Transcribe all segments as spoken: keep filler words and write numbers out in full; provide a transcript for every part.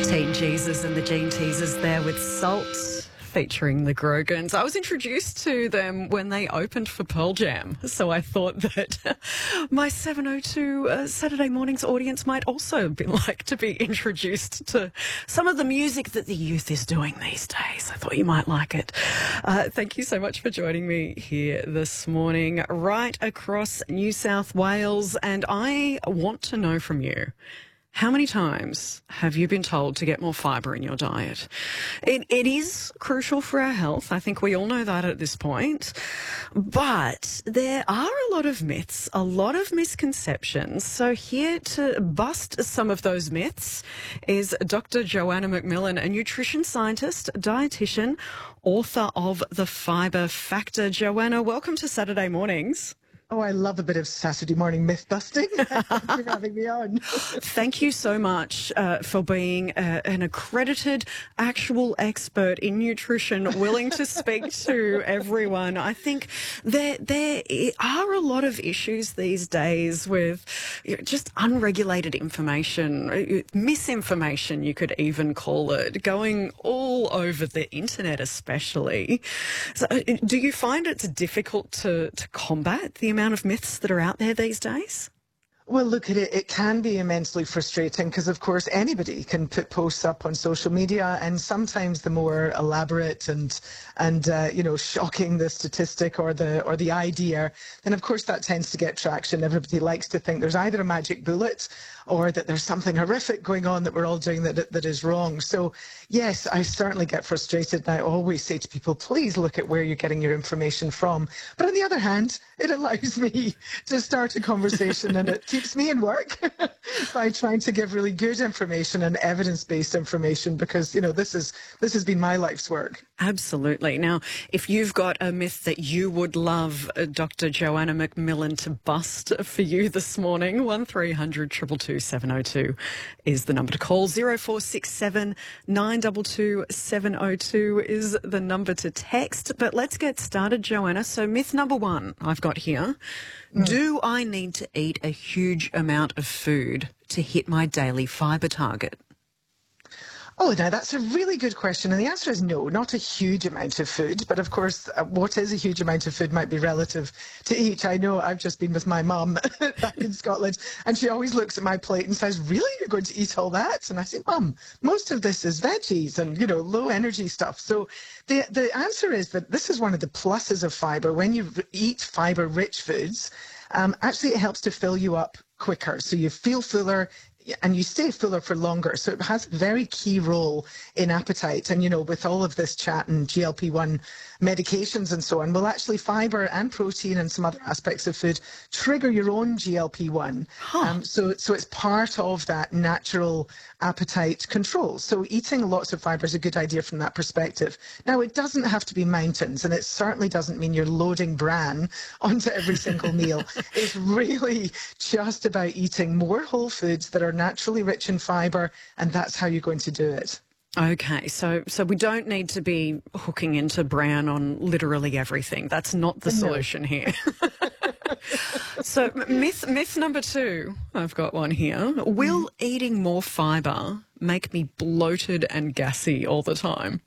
Teen Jesus and the Gene Teasers there with Salt, featuring the Grogans. I was introduced to them when they opened for Pearl Jam, so I thought that my seven oh two uh, Saturday mornings audience might also be like to be introduced to some of the music that the youth is doing these days. I thought you might like it. Uh, thank you so much for joining me here this morning, right across New South Wales, and I want to know from you, how many times have you been told to get more fibre in your diet? It, it is crucial for our health. I think we all know that at this point. But there are a lot of myths, a lot of misconceptions. So here to bust some of those myths is Doctor Joanna McMillan, a nutrition scientist, dietitian, author of The Fibre Factor. Joanna, welcome to Saturday Mornings. Oh, I love a bit of Saturday morning myth busting. Thanks for having me on. Thank you so much uh, for being uh, an accredited, actual expert in nutrition, willing to speak to everyone. I think there there are a lot of issues these days with you know, just unregulated information, misinformation, you could even call it, going all over the internet, especially. So, uh, do you find it's difficult to to combat the amount of myths that are out there these days? Well, look at it. It can be immensely frustrating because, of course, anybody can put posts up on social media, and sometimes the more elaborate and and uh, you know shocking the statistic or the or the idea, then of course that tends to get traction. Everybody likes to think there's either a magic bullet or that there's something horrific going on that we're all doing that that is wrong. So yes, I certainly get frustrated, and I always say to people, please look at where you're getting your information from. But on the other hand, it allows me to start a conversation, and it keeps me in work by trying to give really good information and evidence-based information, because you know this is this has been my life's work. Absolutely. Now, if you've got a myth that you would love uh, Doctor Joanna McMillan to bust for you this morning, one three hundred two two two seven oh two is the number to call. zero four six seven nine two two seven oh two is the number to text. But let's get started, Joanna. So myth number one I've got here. Mm. Do I need to eat a huge amount of food to hit my daily fibre target? Oh, now that's a really good question. And the answer is no, not a huge amount of food. But of course, uh, what is a huge amount of food might be relative to each. I know I've just been with my mum back in Scotland, and she always looks at my plate and says, really, you're going to eat all that? And I say, Mum, most of this is veggies and, you know, low energy stuff. So the, the answer is that this is one of the pluses of fibre. When you eat fibre-rich foods, um, actually it helps to fill you up quicker. So you feel fuller, and you stay fuller for longer. So it has a very key role in appetite. And, you know, with all of this chat and G L P one medications and so on, well, actually fibre and protein and some other aspects of food trigger your own G L P one. Huh. Um, so, so it's part of that natural appetite control. So eating lots of fibre is a good idea from that perspective. Now, it doesn't have to be mountains, and it certainly doesn't mean you're loading bran onto every single meal. It's really just about eating more whole foods that are naturally rich in fibre, and that's how you're going to do it. Okay, so so we don't need to be hooking into bran on literally everything. That's not the solution no. here. So myth myth number two, I've got one here. Will mm. eating more fibre make me bloated and gassy all the time?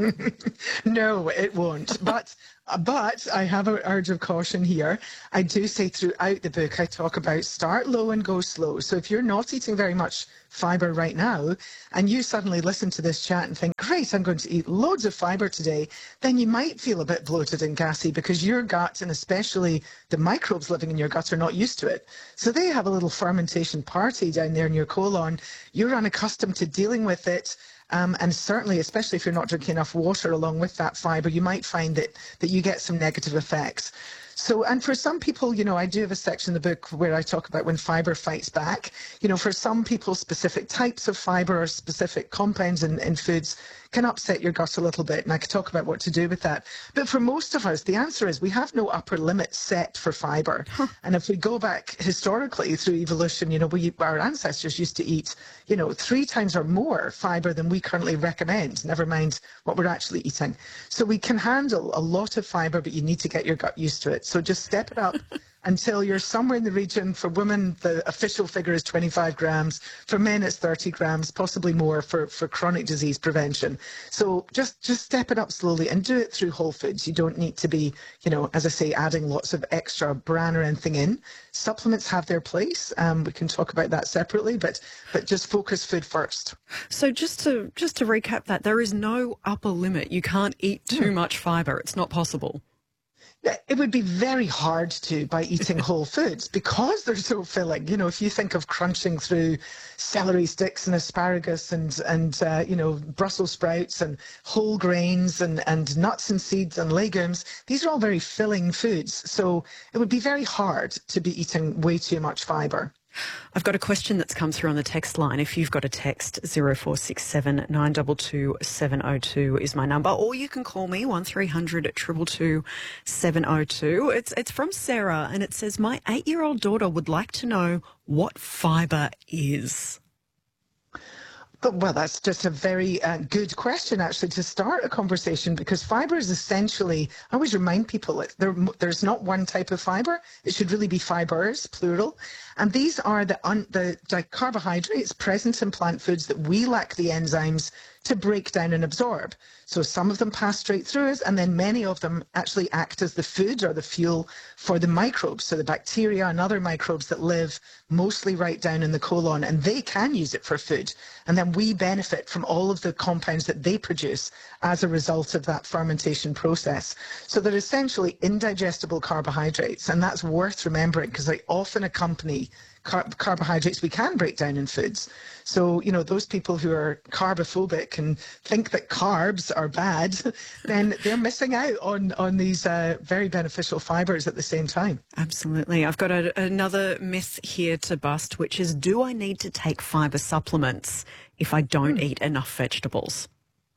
No, it won't. But but I have an urge of caution here. I do say throughout the book, I talk about start low and go slow. So if you're not eating very much fibre right now, and you suddenly listen to this chat and think, great, I'm going to eat loads of fibre today, then you might feel a bit bloated and gassy because your gut, and especially the microbes living in your gut, are not used to it. So they have a little fermentation party down there in your colon. You're unaccustomed to dealing with it. Um, and certainly, especially if you're not drinking enough water along with that fibre, you might find that, that you get some negative effects. So, and for some people, you know, I do have a section in the book where I talk about when fibre fights back. You know, for some people, specific types of fibre or specific compounds in, in foods can upset your gut a little bit, and I could talk about what to do with that. But for most of us, the answer is we have no upper limit set for fibre. Huh. And if we go back historically through evolution, you know, we our ancestors used to eat, you know, three times or more fibre than we currently recommend, never mind what we're actually eating. So we can handle a lot of fibre, but you need to get your gut used to it. So just step it up until you're somewhere in the region. For women, the official figure is twenty-five grams. For men, it's thirty grams, possibly more for, for chronic disease prevention. So just, just step it up slowly and do it through whole foods. You don't need to be, you know, as I say, adding lots of extra bran or anything in. Supplements have their place. Um, we can talk about that separately, but but just focus food first. So just to just to recap that, there is no upper limit. You can't eat too Hmm. much fibre. It's not possible. It would be very hard to by eating whole foods because they're so filling. You know, if you think of crunching through celery sticks and asparagus and and uh, you know, Brussels sprouts and whole grains and and nuts and seeds and legumes, these are all very filling foods. So it would be very hard to be eating way too much fibre. I've got a question that's come through on the text line. If you've got a text, zero four six seven nine two two seven zero two is my number, or you can call me one three hundred two two two seven zero two. It's it's from Sarah, and it says, my eight-year-old daughter would like to know what fibre is. Well, that's just a very uh, good question, actually, to start a conversation, because fibre is essentially, I always remind people, that there, there's not one type of fibre. It should really be fibres, plural. And these are the, un, the, the carbohydrates present in plant foods that we lack the enzymes to break down and absorb. So some of them pass straight through us, and then many of them actually act as the food or the fuel for the microbes, so the bacteria and other microbes that live mostly right down in the colon, and they can use it for food. And then we benefit from all of the compounds that they produce as a result of that fermentation process. So they're essentially indigestible carbohydrates, and that's worth remembering because they often accompany car- carbohydrates we can break down in foods. So, you know, those people who are carbophobic and think that carbs are bad, then they're missing out on, on these uh, very beneficial fibres at the same time. Absolutely. I've got a, another myth here to bust, which is, do I need to take fibre supplements if I don't eat enough vegetables?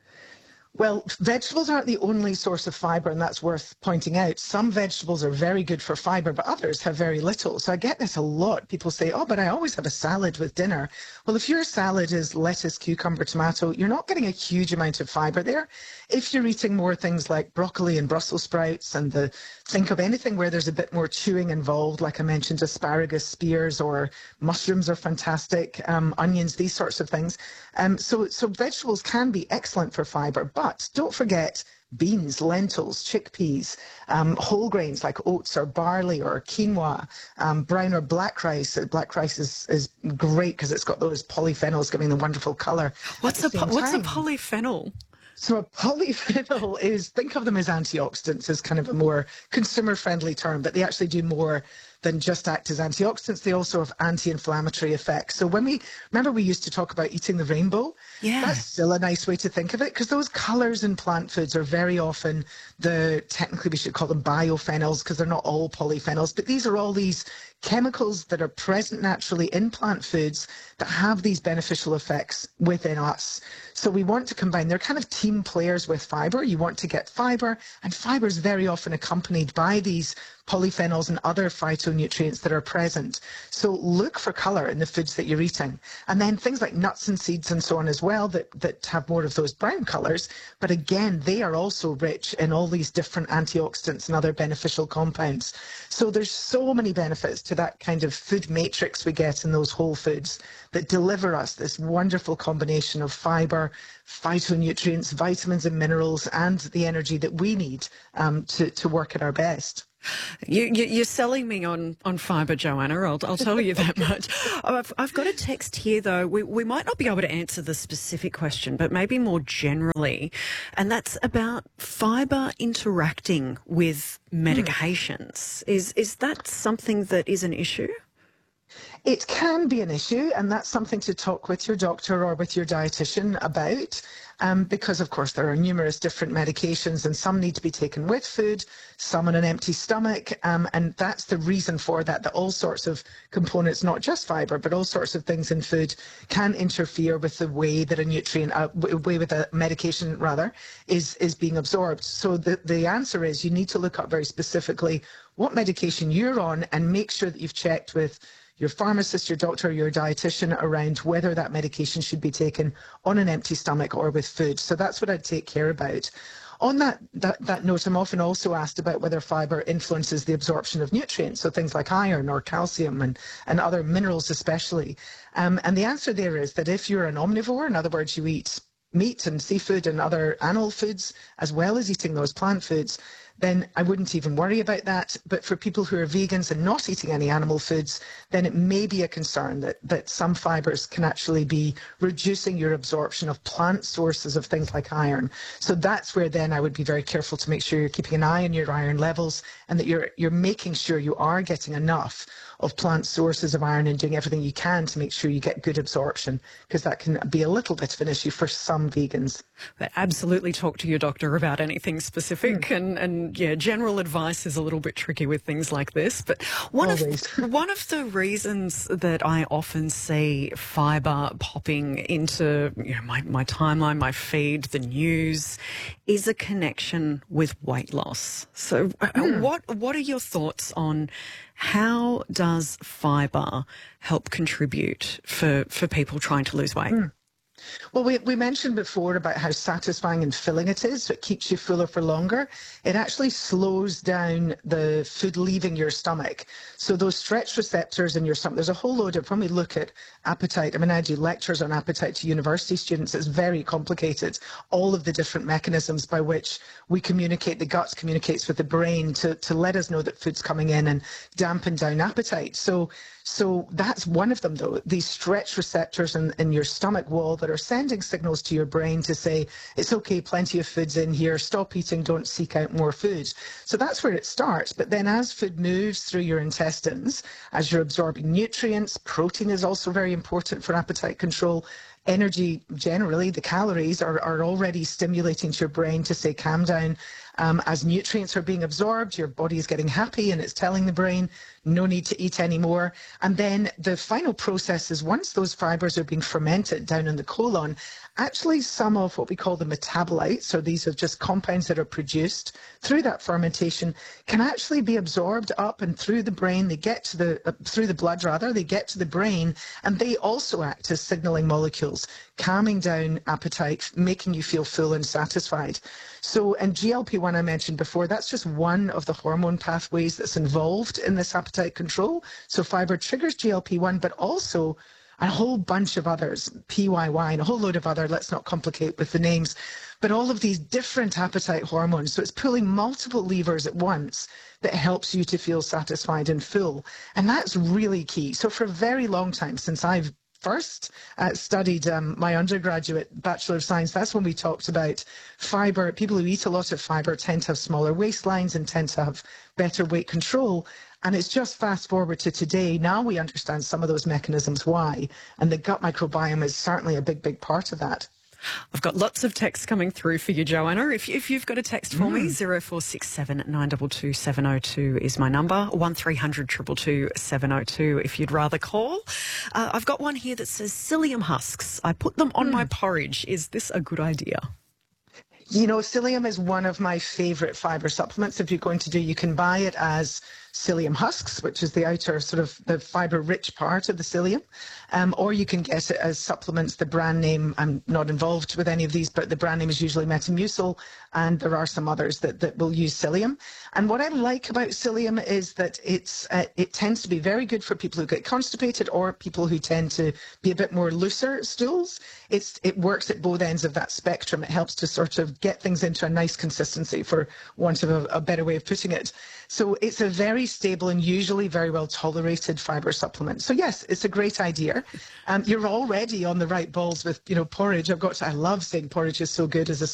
Well, vegetables aren't the only source of fibre, and that's worth pointing out. Some vegetables are very good for fibre, but others have very little. So I get this a lot. People say, oh, but I always have a salad with dinner. Well, if your salad is lettuce, cucumber, tomato, you're not getting a huge amount of fibre there. If you're eating more things like broccoli and Brussels sprouts, and the think of anything where there's a bit more chewing involved, like I mentioned, asparagus, spears, or mushrooms are fantastic, um, onions, these sorts of things. Um, so, so vegetables can be excellent for fibre, but don't forget beans, lentils, chickpeas, um, whole grains like oats or barley or quinoa, um, brown or black rice. Black rice is, is great because it's got those polyphenols giving the wonderful colour. What's a po- what's a polyphenol? So a polyphenol is, think of them as antioxidants, as kind of a more consumer-friendly term, but they actually do more than just act as antioxidants. They also have anti-inflammatory effects. So when we, remember we used to talk about eating the rainbow? Yeah. That's still a nice way to think of it, because those colours in plant foods are very often the, technically we should call them biophenols, because they're not all polyphenols, but these are all these chemicals that are present naturally in plant foods that have these beneficial effects within us. So we want to combine, they're kind of team players with fibre. You want to get fibre, and fibre is very often accompanied by these polyphenols and other phytonutrients that are present. So look for colour in the foods that you're eating. And then things like nuts and seeds and so on as well that, that have more of those brown colours. But again, they are also rich in all these different antioxidants and other beneficial compounds. So there's so many benefits to that kind of food matrix we get in those whole foods that deliver us this wonderful combination of fibre, phytonutrients, vitamins and minerals, and the energy that we need um, to, to work at our best. You, you, you're selling me on, on fibre, Joanna. I'll, I'll tell you that much. I've, I've got a text here, though. We, we might not be able to answer the specific question, but maybe more generally. And that's about fibre interacting with medications. Mm. Is, is that something that is an issue? It can be an issue, and that's something to talk with your doctor or with your dietitian about, um, because, of course, there are numerous different medications, and some need to be taken with food, some on an empty stomach, um, and that's the reason for that, that all sorts of components, not just fibre, but all sorts of things in food can interfere with the way that a nutrient, uh, way with a medication, rather, is, is being absorbed. So the, the answer is you need to look up very specifically what medication you're on and make sure that you've checked with your pharmacist, your doctor, your dietitian around whether that medication should be taken on an empty stomach or with food. So that's what I'd take care about. On that, that, that note, I'm often also asked about whether fibre influences the absorption of nutrients, so things like iron or calcium and, and other minerals especially. Um, and the answer there is that if you're an omnivore, in other words, you eat meat and seafood and other animal foods, as well as eating those plant foods, then I wouldn't even worry about that. But for people who are vegans and not eating any animal foods, then it may be a concern that, that some fibres can actually be reducing your absorption of plant sources of things like iron. So that's where then I would be very careful to make sure you're keeping an eye on your iron levels and that you're you're making sure you are getting enough of plant sources of iron and doing everything you can to make sure you get good absorption, because that can be a little bit of an issue for some vegans. But absolutely talk to your doctor about anything specific mm. and, and yeah, general advice is a little bit tricky with things like this. But one Always. of one of the reasons that I often see fibre popping into you know, my, my timeline, my feed, the news, is a connection with weight loss. So mm. what what are your thoughts on how does fibre help contribute for, for people trying to lose weight? Mm. Well, we, we mentioned before about how satisfying and filling it is, so it keeps you fuller for longer. It actually slows down the food leaving your stomach. So those stretch receptors in your stomach, there's a whole load of, when we look at appetite, I mean, I do lectures on appetite to university students. It's very complicated, all of the different mechanisms by which we communicate, the gut communicates with the brain to, to let us know that food's coming in and dampen down appetite. So So that's one of them, though, these stretch receptors in, in your stomach wall that are sending signals to your brain to say, it's okay, plenty of food's in here, stop eating, don't seek out more food. So that's where it starts. But then as food moves through your intestines, as you're absorbing nutrients, protein is also very important for appetite control. Energy, generally, the calories are, are already stimulating to your brain to say, calm down. Um, as nutrients are being absorbed, your body is getting happy and it's telling the brain, no need to eat anymore. And then the final process is once those fibres are being fermented down in the colon, actually some of what we call the metabolites, so these are just compounds that are produced through that fermentation, can actually be absorbed up and through the brain. They get to the, uh, through the blood rather, they get to the brain, and they also act as signaling molecules, calming down appetite, making you feel full and satisfied. So, and G L P one I mentioned before, that's just one of the hormone pathways that's involved in this appetite control. So fibre triggers G L P one, but also a whole bunch of others, P Y Y and a whole load of other, let's not complicate with the names, but all of these different appetite hormones. So it's pulling multiple levers at once that helps you to feel satisfied and full. And that's really key. So for a very long time, since I've first uh, studied um, my undergraduate Bachelor of Science, that's when we talked about fibre. People who eat a lot of fibre tend to have smaller waistlines and tend to have better weight control. And it's just fast forward to today. Now we understand some of those mechanisms why. And the gut microbiome is certainly a big, big part of that. I've got lots of texts coming through for you, Joanna. If, if you've got a text for mm. me, zero four six seven nine two two seven zero two is my number, one three hundred two two two seven zero two if you'd rather call. Uh, I've got one here that says psyllium husks. I put them on mm. my porridge. Is this a good idea? You know, psyllium is one of my favourite fibre supplements. If you're going to do, you can buy it as psyllium husks, which is the outer sort of the fibre-rich part of the psyllium, um, or you can get it as supplements. The brand name, I'm not involved with any of these, but the brand name is usually Metamucil, and there are some others that, that will use psyllium. And what I like about psyllium is that it's uh, it tends to be very good for people who get constipated or people who tend to be a bit more looser stools. It's it works at both ends of that spectrum. It helps to sort of get things into a nice consistency, for want of a, a better way of putting it. So it's a very stable and usually very well tolerated fibre supplement. So yes, it's a great idea. Um, you're already on the right balls with, you know, porridge. I've got to, I love saying porridge is so good as a